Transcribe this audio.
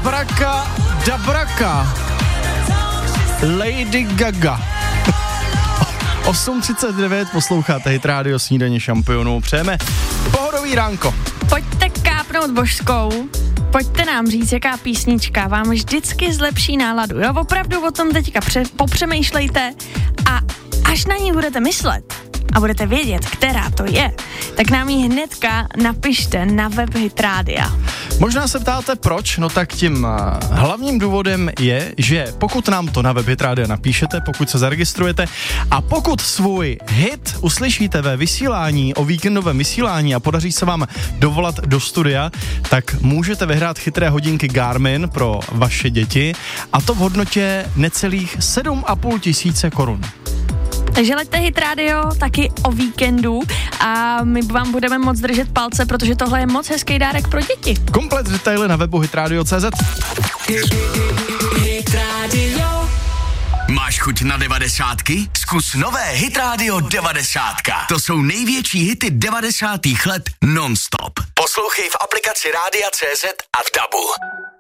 Abraka Dabraka. Lady Gaga. 8:39 posloucháte Hit Radio Snídaně šampionů. Přejeme pohodový ránko. Pojďte kápnout božskou. Pojďte nám říct, jaká písnička vám vždycky zlepší náladu. Jo, opravdu o tom teďka popřemýšlejte a až na ní budete myslet a budete vědět, která to je, tak nám ji hnedka napište na web Hit Rádia. Možná se ptáte proč, no tak tím hlavním důvodem je, že pokud nám to na web Hit Rádia napíšete, pokud se zaregistrujete a pokud svůj hit uslyšíte ve vysílání, o víkendovém vysílání a podaří se vám dovolat do studia, tak můžete vyhrát chytré hodinky Garmin pro vaše děti a to v hodnotě necelých 7,5 tisíce korun. Takže leďte Hit Radio taky o víkendu a my vám budeme moc držet palce, protože tohle je moc hezký dárek pro děti. Komplet detaily na webu hitradio.cz. Hit Radio. Máš chuť na 90? Zkus nové Hit Radio 90. To jsou největší hity 90. let non-stop. Poslouchej v aplikaci Rádia.cz a v DABu.